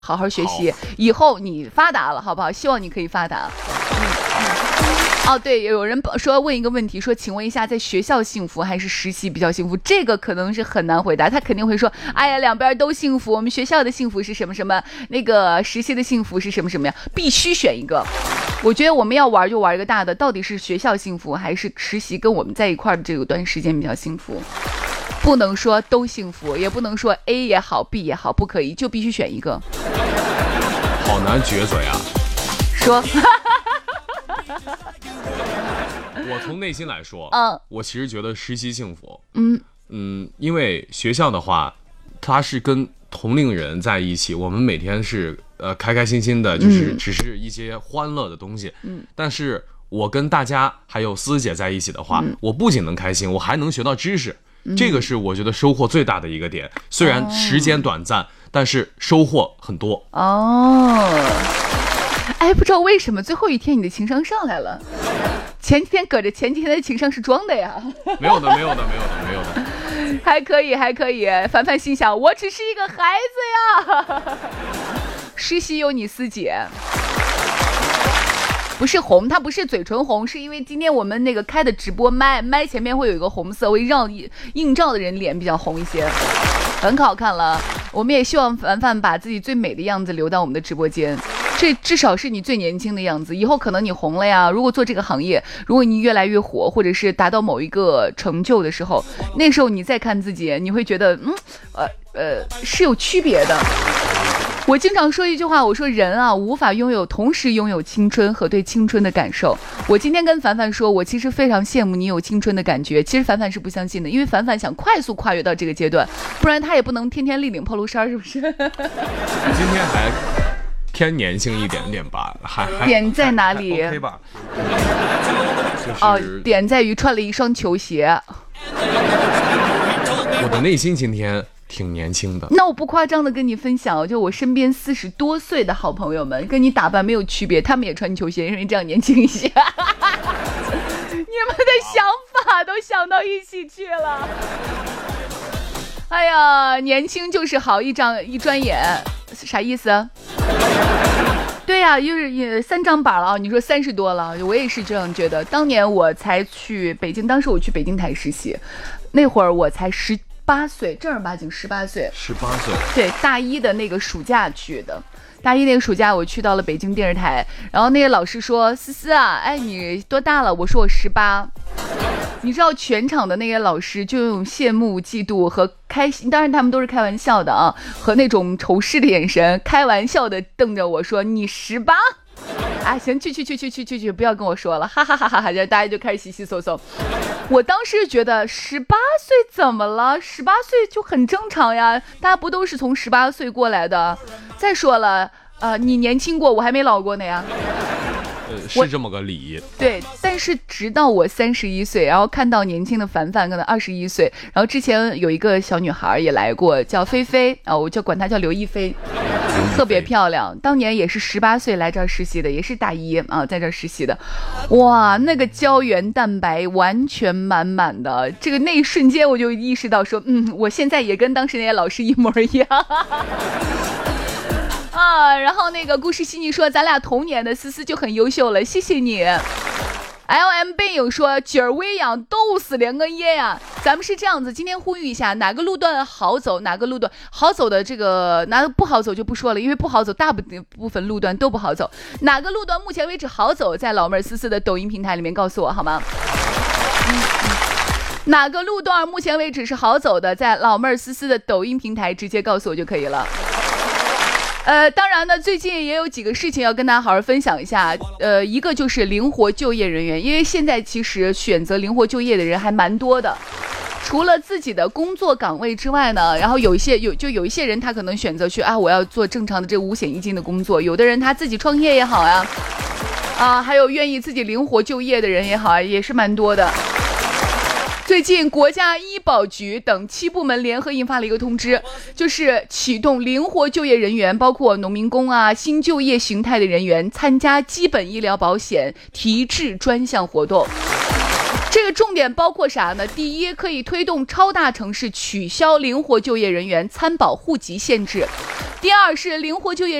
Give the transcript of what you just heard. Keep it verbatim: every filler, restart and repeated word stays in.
好好学习，以后你发达了，好不好？希望你可以发达。嗯嗯。哦，对，有人说问一个问题，说，请问一下，在学校幸福还是实习比较幸福？这个可能是很难回答，他肯定会说，哎呀，两边都幸福。我们学校的幸福是什么什么，那个实习的幸福是什么什么呀？必须选一个。我觉得我们要玩就玩一个大的，到底是学校幸福还是实习跟我们在一块的这段时间比较幸福？不能说都幸福，也不能说 A 也好 B 也好，不可以，就必须选一个。 好难抉择呀。 说我从内心来说， 嗯， 我其实觉得实习幸福。 嗯嗯，因为学校的话，它是跟同龄人在一起，我们每天是呃开开心心的，就是只是一些欢乐的东西。嗯，但是我跟大家还有思姐在一起的话，嗯，我不仅能开心，我还能学到知识。嗯，这个是我觉得收获最大的一个点。虽然时间短暂，哦，但是收获很多。 哦。哎，不知道为什么最后一天你的情商上来了，前几天搁着前几天的情商是装的呀？ 没有的，没有的，没有的，没有的， 还可以，还可以。凡凡心想，我只是一个孩子呀。实习有你师姐，不是红，它不是嘴唇红，是因为今天我们那个开的直播麦麦前面会有一个红色，会让映照的人脸比较红一些，很好看了。我们也希望凡凡把自己最美的样子留到我们的直播间。这至少是你最年轻的样子，以后可能你红了呀，如果做这个行业，如果你越来越火，或者是达到某一个成就的时候，那时候你再看自己，你会觉得嗯呃呃是有区别的。我经常说一句话，我说人啊无法拥有同时拥有青春和对青春的感受。我今天跟凡凡说，我其实非常羡慕你有青春的感觉，其实凡凡是不相信的，因为凡凡想快速跨越到这个阶段，不然他也不能天天立领 polo 衫，是不是？ 我今天还偏年轻一点点吧，还还点在哪里 ？OK 吧？就是、 哦，点在于穿了一双球鞋。 我的内心今天挺年轻的。 那我不夸张的跟你分享，就我身边四十多岁的好朋友们，跟你打扮没有区别，他们也穿球鞋，因为这样年轻一些。你们的想法都想到一起去了。哎呀，年轻就是好，一张一转眼，啥意思？对呀、啊，就是也三张板了。你说三十多了，我也是这样觉得。当年我才去北京，当时我去北京台实习，那会儿我才十八岁，正儿八经十八岁。 十八岁。对， 大一的那个暑假去的。大一那个暑假，我去到了北京电视台，然后那个老师说：“思思啊，哎，你多大了？”我说：“我十八。”你知道全场的那些老师就用羡慕、嫉妒和开心，当然他们都是开玩笑的啊，和那种仇视的眼神，开玩笑的瞪着我说：“你十八？”啊，行，去去去去去去去，不要跟我说了，哈哈哈哈哈！然后大家就开始稀稀嗦嗦。我当时觉得十八岁怎么了？十八岁就很正常呀，大家不都是从十八岁过来的？再说了，呃，你年轻过，我还没老过呢呀。 呃，是这么个理。 对，但是直到我三十一岁，然后看到年轻的凡凡，可能二十一岁，然后之前有一个小女孩也来过，叫菲菲啊，我就管她叫刘亦菲，特别漂亮，当年也是十八岁来这儿实习的，也是大一啊，在这儿实习的，哇，那个胶原蛋白完全满满的，这个那一瞬间我就意识到说，嗯，我现在也跟当时那些老师一模一样。啊，然后那个故事细腻说咱俩同年的，思思就很优秀了，谢谢你。L M 背影说今儿微养逗死连个夜呀，咱们是这样子，今天呼吁一下，哪个路段好走，哪个路段好走的这个，哪个不好走就不说了，因为不好走，大部分路段都不好走，哪个路段目前为止好走，在老妹儿思思的抖音平台里面告诉我好吗？嗯嗯，哪个路段目前为止是好走的，在老妹儿思思的抖音平台直接告诉我就可以了。呃，当然呢，最近也有几个事情要跟大家好好分享一下。呃，一个就是灵活就业人员，因为现在其实选择灵活就业的人还蛮多的。除了自己的工作岗位之外呢，然后有一些有就有一些人他可能选择去啊，我要做正常的这五险一金的工作。有的人他自己创业也好呀，啊，还有愿意自己灵活就业的人也好啊，也是蛮多的。最近国家医保局等七部门联合印发了一个通知，就是启动灵活就业人员，包括农民工啊、新就业形态的人员参加基本医疗保险提质专项活动。这个个重点包括啥呢？第一，可以推动超大城市取消灵活就业人员参保户籍限制；第二是灵活就业